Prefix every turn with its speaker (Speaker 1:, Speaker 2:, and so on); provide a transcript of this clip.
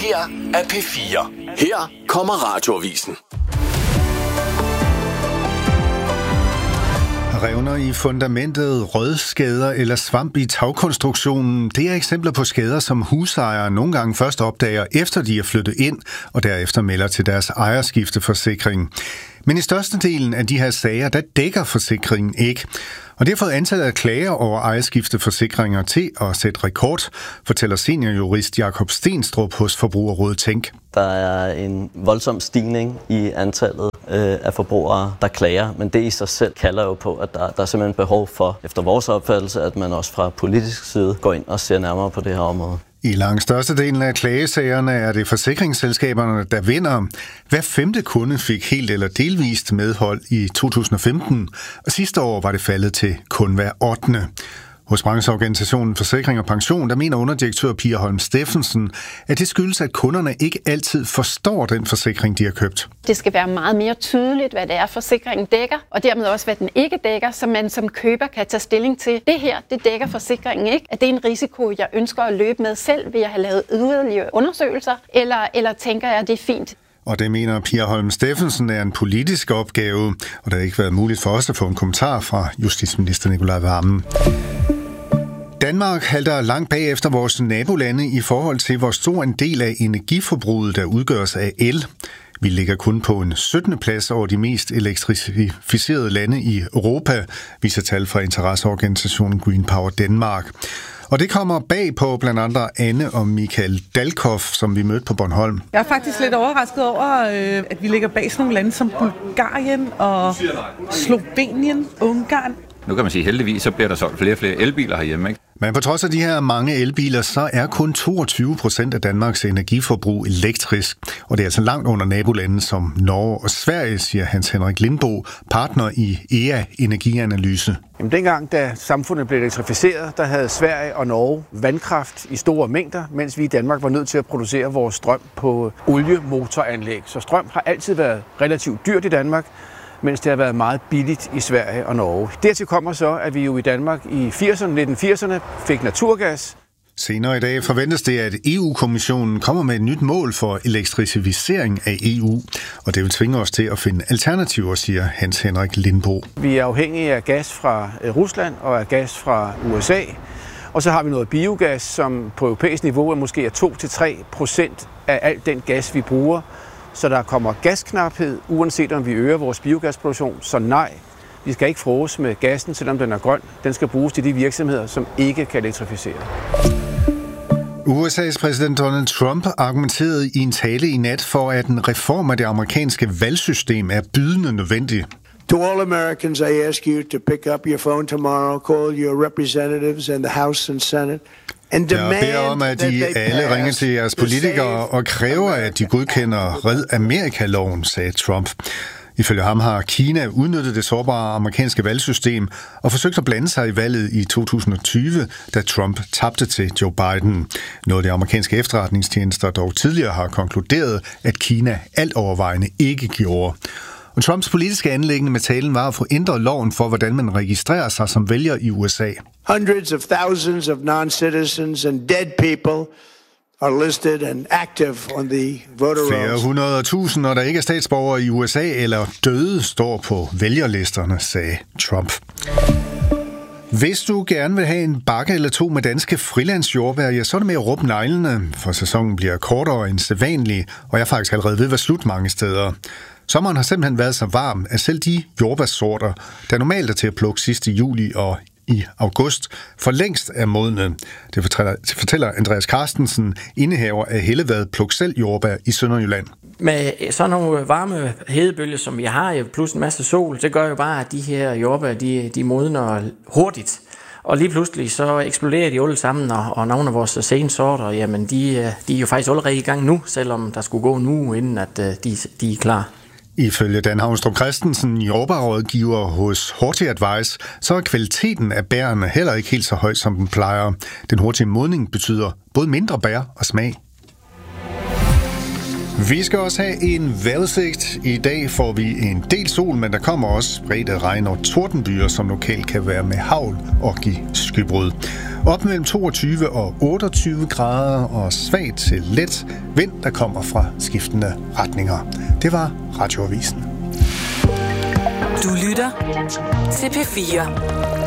Speaker 1: her er P4. Her kommer Radioavisen.
Speaker 2: Revner i fundamentet, rødskader eller svamp i tagkonstruktionen, det er eksempler på skader, som husejere nogle gange først opdager, efter de er flyttet ind, og derefter melder til deres ejerskifteforsikring. Men i størstedelen af de her sager, der dækker forsikringen ikke. Og det har fået antallet af klager over ejerskifteforsikringer til at sætte rekord, fortæller seniorjurist Jakob Stenstrup hos Forbrugerrådet Tænk.
Speaker 3: Der er en voldsom stigning i antallet af forbrugere, der klager, men det i sig selv kalder jo på, at der er simpelthen behov for, efter vores opfattelse, at man også fra politisk side går ind og ser nærmere på det her område.
Speaker 2: I langt størstedelen af klagesagerne er det forsikringsselskaberne, der vinder. Hver 5. kunde fik helt eller delvist medhold i 2015, og sidste år var det faldet til kun hver 8. Hos brancheorganisationen Forsikring og Pension, der mener underdirektør Pia Holm Steffensen, at det skyldes, at kunderne ikke altid forstår den forsikring, de har købt.
Speaker 4: Det skal være meget mere tydeligt, hvad det er, forsikringen dækker, og dermed også, hvad den ikke dækker, så man som køber kan tage stilling til, det her, det dækker forsikringen ikke. Er det en risiko, jeg ønsker at løbe med selv, ved at have lavet yderligere undersøgelser, eller tænker jeg, at det er fint?
Speaker 2: Og det mener Pia Holm Steffensen er en politisk opgave, og det har ikke været muligt for os at få en kommentar fra justitsminister Nicolai Wammen. Danmark halter langt bagefter vores nabolande i forhold til, hvor stor en del af energiforbruget, der udgøres af el. Vi ligger kun på en 17. plads over de mest elektrificerede lande i Europa, viser tal fra interesseorganisationen Green Power Denmark. Og det kommer bag på blandt andet Anne og Michael Dalkov, som vi mødte på Bornholm.
Speaker 5: Jeg er faktisk lidt overrasket over, at vi ligger bag sådan nogle lande som Bulgarien og Slovenien, Ungarn.
Speaker 6: Nu kan man sige, heldigvis så bliver der solgt flere og flere elbiler herhjemme, ikke?
Speaker 2: Men på trods af de her mange elbiler, så er kun 22% af Danmarks energiforbrug elektrisk. Og det er altså langt under nabolande som Norge og Sverige, siger Hans Henrik Lindbo, partner i EA Energianalyse.
Speaker 7: Jamen, dengang, da samfundet blev elektrificeret, der havde Sverige og Norge vandkraft i store mængder, mens vi i Danmark var nødt til at producere vores strøm på oliemotoranlæg. Så strøm har altid været relativt dyrt i Danmark, mens det har været meget billigt i Sverige og Norge. Dertil kommer så, at vi jo i Danmark i 1980'erne fik naturgas.
Speaker 2: Senere i dag forventes det, at EU-kommissionen kommer med et nyt mål for elektrificering af EU, og det vil tvinge os til at finde alternativer, siger Hans Henrik Lindbo.
Speaker 7: Vi er afhængige af gas fra Rusland og af gas fra USA, og så har vi noget biogas, som på europæisk niveau er måske 2-3% af al den gas, vi bruger. Så der kommer gasknaphed, uanset om vi øger vores biogasproduktion. Så nej, vi skal ikke fråse med gassen, selvom den er grøn. Den skal bruges til de virksomheder, som ikke kan elektrificere.
Speaker 2: USA's præsident Donald Trump argumenterede i en tale i nat for, at en reform af det amerikanske valgsystem er bydende nødvendig.
Speaker 8: To all Americans, I ask you to pick up your phone tomorrow, call your representatives in the House and Senate.
Speaker 2: Jeg beder om, at I alle ringer til jeres politikere og kræver, at de godkender Red Amerika-loven, sagde Trump. Ifølge ham har Kina udnyttet det sårbare amerikanske valgsystem og forsøgt at blande sig i valget i 2020, da Trump tabte til Joe Biden. Noget de amerikanske efterretningstjenester dog tidligere har konkluderet, at Kina alt overvejende ikke gjorde. Og Trumps politiske anliggende med talen var at få ændret loven for, hvordan man registrerer sig som vælger i USA.
Speaker 8: Hundreds of thousands of non-citizens and dead people are listed and active on the voter rolls.
Speaker 2: Flere 100.000, der ikke er statsborgere i USA eller døde, står på vælgerlisterne, sagde Trump. Hvis du gerne vil have en bakke eller to med danske frilandsjordbær, ja, så er det med at råbe neglene, for sæsonen bliver kortere end sædvanlig, og jeg er faktisk allerede ved at være slut mange steder. Sommeren har simpelthen været så varm, at selv de jordbærsorter, der normalt er til at plukke sidst i juli og i august, for længst er modne. Det fortæller Andreas Carstensen, indehaver af Hellevad Pluk Selv Jordbær i Sønderjylland.
Speaker 9: Med sådan nogle varme hedebølger, som vi har, plus en masse sol, det gør jo bare, at de her jordbær, de modner hurtigt. Og lige pludselig så eksploderer de alle sammen, og nogle af vores sensorter, jamen de er jo faktisk allerede i gang nu, selvom der skulle gå en uge, inden at de er klar.
Speaker 2: Ifølge Dan Havnstrup Christensen, jordbærrådgiver hos Horti Advice, så er kvaliteten af bærene heller ikke helt så høj, som den plejer. Den hurtige modning betyder både mindre bær og smag. Vi skal også have en vejrudsigt. I dag får vi en del sol, men der kommer også spredte regn og tordenbyer, som lokalt kan være med hagl og give skybrud. Op mellem 22 og 28 grader og svag til let vind, der kommer fra skiftende retninger. Det var Radioavisen.
Speaker 10: Du lytter til P4.